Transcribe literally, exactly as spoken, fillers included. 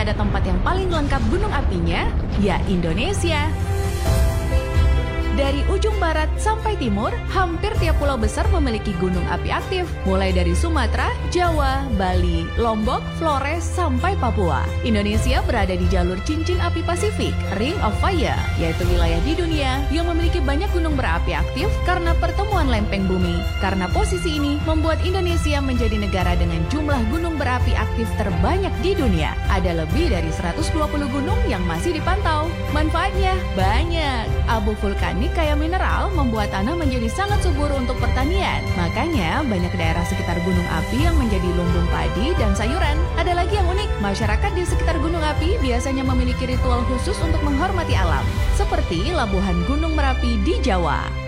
dunia ada tempat yang paling lengkap gunung apinya? Ya, Indonesia. Dari ujung barat sampai timur, hampir tiap pulau besar memiliki gunung api aktif. Mulai dari Sumatera, Jawa, Bali, Lombok, Flores, sampai Papua. Indonesia berada di jalur cincin api Pasifik, Ring of Fire, yaitu wilayah di dunia yang memiliki banyak gunung berapi aktif karena pertemuan lempeng bumi. Karena posisi ini membuat Indonesia menjadi negara dengan jumlah gunung berapi aktif terbanyak di dunia. Ada lebih dari seratus dua puluh gunung yang masih dipantau. Manfaatnya banyak. Abu vulkanik kaya mineral membuat tanah menjadi sangat subur untuk pertanian. Makanya banyak daerah sekitar gunung api yang menjadi lumbung padi dan sayuran. Ada lagi yang unik, masyarakat di sekitar gunung api biasanya memiliki ritual khusus untuk menghormati alam, seperti Labuhan Gunung Merapi di Jawa.